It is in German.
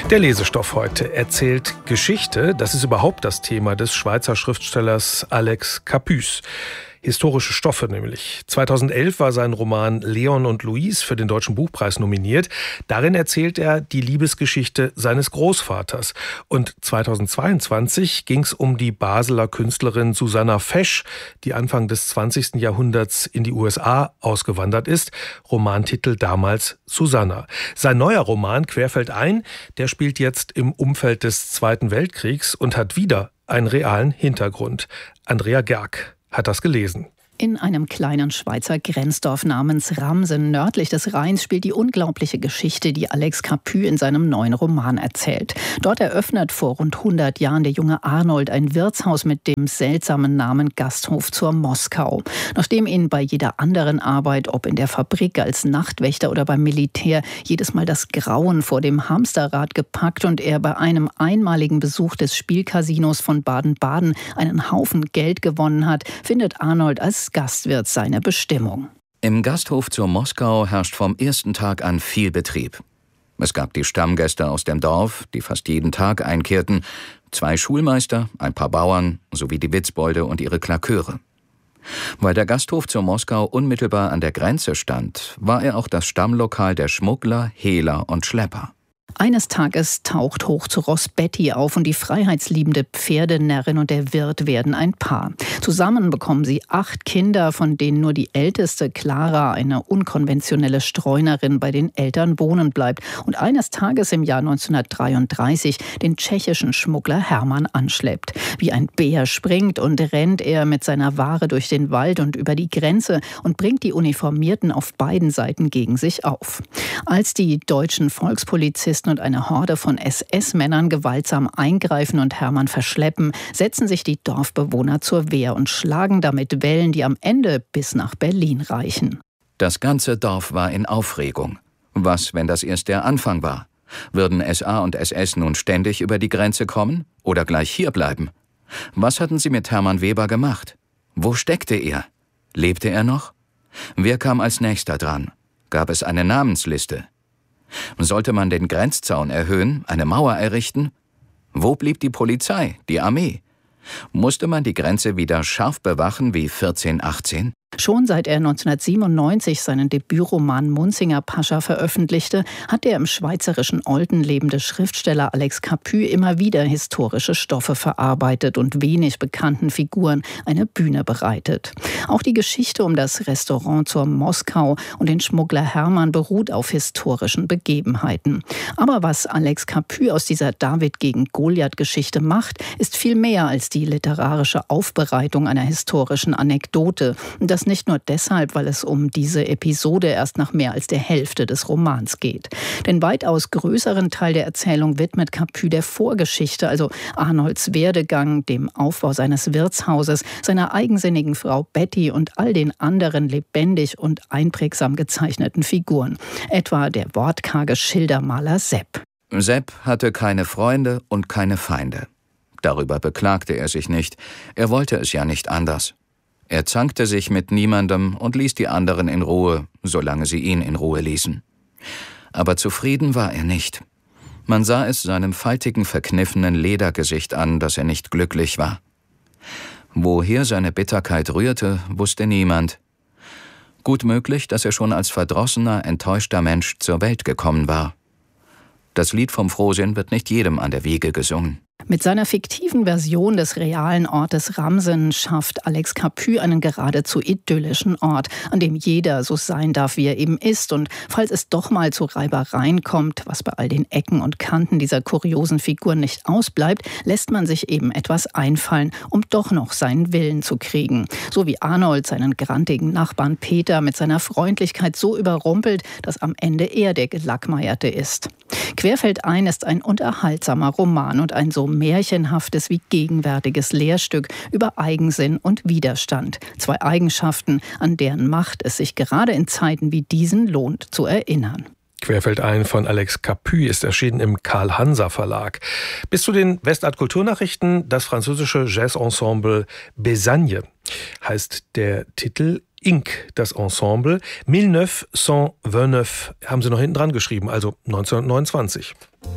Der Lesestoff heute erzählt Geschichte. Das ist überhaupt das Thema des Schweizer Schriftstellers Alex Cappus. Historische Stoffe nämlich. 2011 war sein Roman Leon und Louise für den Deutschen Buchpreis nominiert. Darin erzählt er die Liebesgeschichte seines Großvaters. Und 2022 ging es um die Basler Künstlerin Susanna Fesch, die Anfang des 20. Jahrhunderts in die USA ausgewandert ist. Romantitel damals Susanna. Sein neuer Roman Querfeldein, der spielt jetzt im Umfeld des Zweiten Weltkriegs und hat wieder einen realen Hintergrund. Andrea Gerg hat das gelesen. In einem kleinen Schweizer Grenzdorf namens Ramsen nördlich des Rheins spielt die unglaubliche Geschichte, die Alex Cappus in seinem neuen Roman erzählt. Dort eröffnet vor rund 100 Jahren der junge Arnold ein Wirtshaus mit dem seltsamen Namen Gasthof zur Moskau. Nachdem ihn bei jeder anderen Arbeit, ob in der Fabrik als Nachtwächter oder beim Militär, jedes Mal das Grauen vor dem Hamsterrad gepackt und er bei einem einmaligen Besuch des Spielcasinos von Baden-Baden einen Haufen Geld gewonnen hat, findet Arnold als Gastwirt seine Bestimmung. Im Gasthof zur Moskau herrscht vom ersten Tag an viel Betrieb. Es gab die Stammgäste aus dem Dorf, die fast jeden Tag einkehrten, 2 Schulmeister, ein paar Bauern sowie die Witzbolde und ihre Klaköre. Weil der Gasthof zur Moskau unmittelbar an der Grenze stand, war er auch das Stammlokal der Schmuggler, Hehler und Schlepper. Eines Tages taucht hoch zu Ross Betty auf und die freiheitsliebende Pferdenärrin und der Wirt werden ein Paar. Zusammen bekommen sie 8 Kinder, von denen nur die älteste, Clara, eine unkonventionelle Streunerin, bei den Eltern wohnen bleibt und eines Tages im Jahr 1933 den tschechischen Schmuggler Hermann anschleppt. Wie ein Bär springt und rennt er mit seiner Ware durch den Wald und über die Grenze und bringt die Uniformierten auf beiden Seiten gegen sich auf. Als die deutschen Volkspolizisten und eine Horde von SS-Männern gewaltsam eingreifen und Hermann verschleppen, setzen sich die Dorfbewohner zur Wehr und schlagen damit Wellen, die am Ende bis nach Berlin reichen. Das ganze Dorf war in Aufregung. Was, wenn das erst der Anfang war? Würden SA und SS nun ständig über die Grenze kommen oder gleich hier bleiben? Was hatten sie mit Hermann Weber gemacht? Wo steckte er? Lebte er noch? Wer kam als nächster dran? Gab es eine Namensliste? Sollte man den Grenzzaun erhöhen, eine Mauer errichten? Wo blieb die Polizei, die Armee? Musste man die Grenze wieder scharf bewachen wie 1418? Schon seit er 1997 seinen Debütroman Munzinger Pascha veröffentlichte, hat der im schweizerischen Olten lebende Schriftsteller Alex Cappus immer wieder historische Stoffe verarbeitet und wenig bekannten Figuren eine Bühne bereitet. Auch die Geschichte um das Restaurant zur Moskau und den Schmuggler Hermann beruht auf historischen Begebenheiten. Aber was Alex Cappus aus dieser David gegen Goliath-Geschichte macht, ist viel mehr als die literarische Aufbereitung einer historischen Anekdote. Das nicht nur deshalb, weil es um diese Episode erst nach mehr als der Hälfte des Romans geht. Den weitaus größeren Teil der Erzählung widmet Cappus der Vorgeschichte, also Arnolds Werdegang, dem Aufbau seines Wirtshauses, seiner eigensinnigen Frau Betty und all den anderen lebendig und einprägsam gezeichneten Figuren. Etwa der wortkarge Schildermaler Sepp. Sepp hatte keine Freunde und keine Feinde. Darüber beklagte er sich nicht. Er wollte es ja nicht anders. Er zankte sich mit niemandem und ließ die anderen in Ruhe, solange sie ihn in Ruhe ließen. Aber zufrieden war er nicht. Man sah es seinem faltigen, verkniffenen Ledergesicht an, dass er nicht glücklich war. Woher seine Bitterkeit rührte, wusste niemand. Gut möglich, dass er schon als verdrossener, enttäuschter Mensch zur Welt gekommen war. Das Lied vom Frohsinn wird nicht jedem an der Wiege gesungen. Mit seiner fiktiven Version des realen Ortes Ramsen schafft Alex Cappus einen geradezu idyllischen Ort, an dem jeder so sein darf, wie er eben ist. Und falls es doch mal zu Reibereien kommt, was bei all den Ecken und Kanten dieser kuriosen Figuren nicht ausbleibt, lässt man sich eben etwas einfallen, um doch noch seinen Willen zu kriegen. So wie Arnold seinen grantigen Nachbarn Peter mit seiner Freundlichkeit so überrumpelt, dass am Ende er der Gelackmeierte ist. Querfeldein ist ein unterhaltsamer Roman und ein so märchenhaftes wie gegenwärtiges Lehrstück über Eigensinn und Widerstand. 2 Eigenschaften, an deren Macht es sich gerade in Zeiten wie diesen lohnt zu erinnern. Querfeldein von Alex Cappus ist erschienen im Karl-Hanser-Verlag. Bis zu den Westart-Kulturnachrichten das französische Jazz-Ensemble Besagne heißt der Titel. Inc., das Ensemble. 1929 haben sie noch hinten dran geschrieben, also 1929.